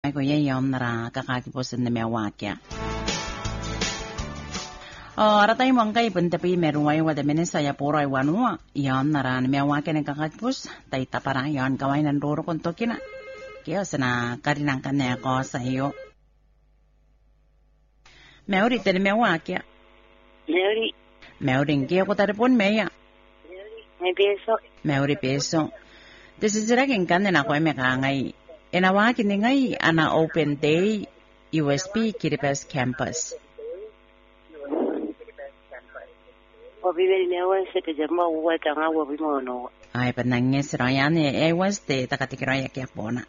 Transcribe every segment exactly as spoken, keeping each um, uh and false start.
ko yayon nara kakakipos na may wakya. Oh, ratay mo ang kay puntapi meruay wada menesaya puro ay wanua. Yan nara na may wakya ng kakakipos. Tay tapara yan kaway ng roro kong tokina. Kaya sana karinang kanaya ko sa iyo. Meuri tani may wakya. Meuri. Meuri kaya ko taripon meya. May peso. Meuri peso. Desisiragin kanina ko ay may kangay. Inawakin ni ngay ana open day U S P Kiribati campus. Wabi beri mewa sa pijama uwa tanga wabi mo no. Ay panangis royan e was de takatikiraya kya pona.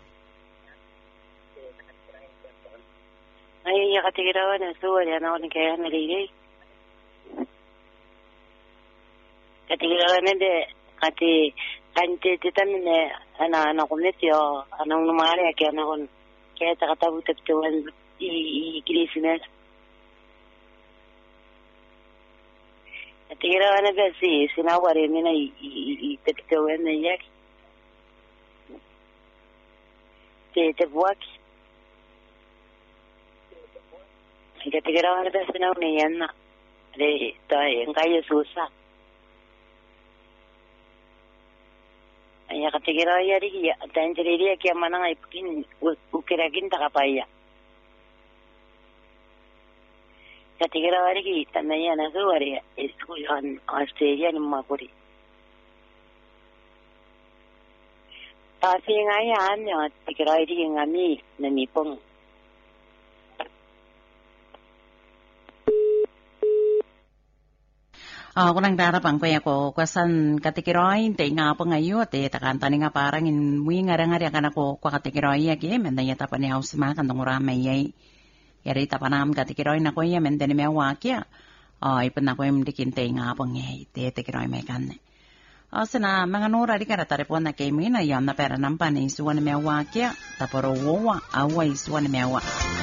Ay yakatikirawa na suwa ya na ni kaya na ligay. Katikirawa na de ati ante titamine ana ana kumnetyo ana numare kaya na kon kaya takatabu taptuan i kilisina. Tira na ba si sinawari ni na itaptawan na yak. Te te buwak. Tira na ba sinaw na yan na. Re, tayo, ang kaya susa. Ay, katigirawa yari, tayo tiririya kaya manang ipakin, ukiragin takapaya. Katigirawa rin tanaya na suwari school on Australia ni Mapuri. Kasi nga yan, katigirawa rin kami namipong. Ah, kunang darapang kaya ko kasan katikirawa inte nga pa ngayon te takanta ni nga parang in wi nga nga kan ako kwa katikirawa yaki mendanya tapan ni house ma kan tungurama yai. Yari tapanam katikiroy na ko ya mendeni me wakya. Ay ipan na ko yung dikintay nga pang eh. Tetikiroy may kane. O sana mga nura di karatari po na kay mina yan na pera nampan isuwan na me wakya. Taporo wawa away isuwan na me wakya.